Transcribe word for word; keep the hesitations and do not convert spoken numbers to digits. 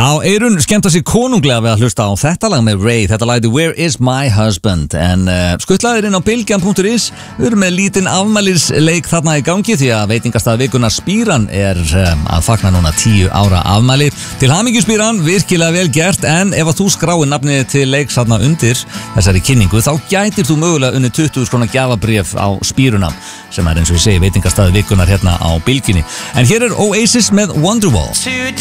Já, Eyrun skemmta sér konunglega við að hlusta á þetta lag með Ray. Þetta lag er Where is my husband? En uh, skuttlaðir inn á bylgjan punktur is. Við erum með lítinn afmælisleik þarna í gangi því að veitingastað vikunar Spíran er um, að fagna núna tíu ára afmæli. Til hamingju Spíran, virkilega vel gert, en ef að þú skráir nafnið til leiks þarna undir þessari kynningu þá gætir þú mögulega unni tuttugu skróna gjafabréf á Spíruna sem er eins og ég segi veitingastað vikunar hérna á bylginni. En hér er Oasis með Wonderwall.